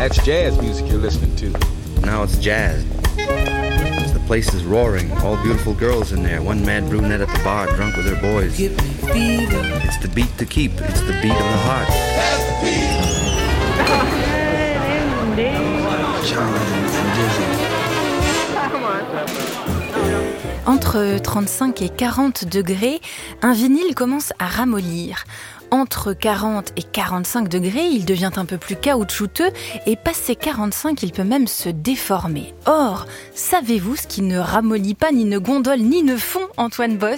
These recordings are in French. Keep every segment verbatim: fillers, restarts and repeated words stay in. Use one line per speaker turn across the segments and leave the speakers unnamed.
That's jazz music you're listening to.
Now it's jazz. The place is roaring. All beautiful girls in there. One mad brunette at the bar, drunk with her boys.
Give me fever.
It's the beat to keep. It's the beat of the heart.
That's the beat.
Charlie and Dizzy.
Entre trente-cinq et quarante degrés, un vinyle commence à ramollir. Entre quarante et quarante-cinq degrés, il devient un peu plus caoutchouteux et passé quarante-cinq, il peut même se déformer. Or, savez-vous ce qui ne ramollit pas, ni ne gondole, ni ne fond, Antoine Boss ?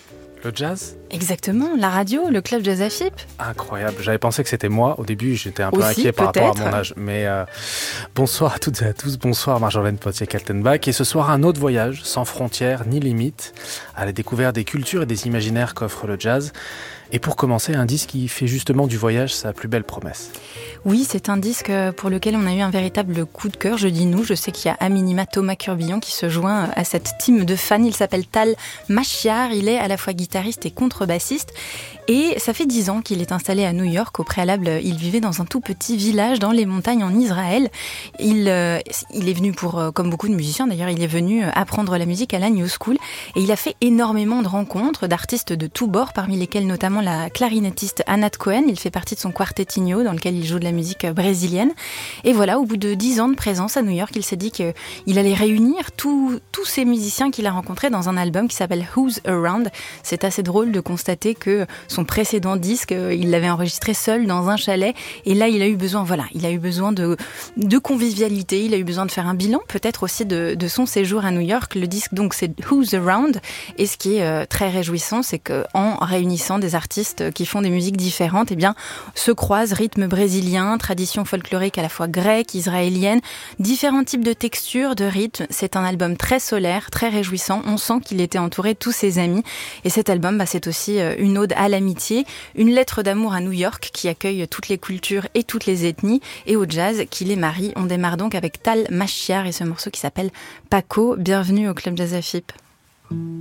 Le jazz ?
Exactement, la radio, le club Jazz A F I P.
Incroyable, j'avais pensé que c'était moi. Au début, j'étais un peu
Aussi,
inquiet par
peut-être.
rapport à mon âge. Mais euh, bonsoir à toutes et à tous, bonsoir Marjolaine Potier-Kaltenbach. Et ce soir, un autre voyage, sans frontières ni limites, à la découverte des cultures et des imaginaires qu'offre le jazz. Et pour commencer, un disque qui fait justement du voyage sa plus belle promesse.
Oui, c'est un disque pour lequel on a eu un véritable coup de cœur. Je dis nous, je sais qu'il y a à minima Thomas Curbillon qui se joint à cette team de fans. Il s'appelle Tal Machiar, il est à la fois guitariste et contrebassiste. Et ça fait dix ans qu'il est installé à New York. Au préalable, il vivait dans un tout petit village dans les montagnes en Israël. Il, euh, il est venu pour, euh, comme beaucoup de musiciens d'ailleurs, il est venu apprendre la musique à la New School. Et il a fait énormément de rencontres d'artistes de tous bords, parmi lesquels notamment la clarinettiste Anat Cohen. Il fait partie de son quartettinho dans lequel il joue de la musique brésilienne. Et voilà, au bout de dix ans de présence à New York, il s'est dit qu'il allait réunir tous, tous ces musiciens qu'il a rencontrés dans un album qui s'appelle Who's Around. C'est assez drôle de constater que son précédent disque, il l'avait enregistré seul dans un chalet. Et là, il a eu besoin, voilà, il a eu besoin de, de convivialité. Il a eu besoin de faire un bilan, peut-être aussi de, de son séjour à New York. Le disque, donc, c'est Who's Around. Et ce qui est euh, très réjouissant, c'est qu'en réunissant des artistes qui font des musiques différentes, eh bien, se croisent rythme brésilien, tradition folklorique à la fois grecque, israélienne, différents types de textures, de rythmes. C'est un album très solaire, très réjouissant. On sent qu'il était entouré de tous ses amis. Et cet album, bah, c'est aussi une ode à l'amitié, une lettre d'amour à New York qui accueille toutes les cultures et toutes les ethnies, et au jazz qui les marie. On démarre donc avec Tal Machiar et ce morceau qui s'appelle Paco. Bienvenue au club Jazz A F I P.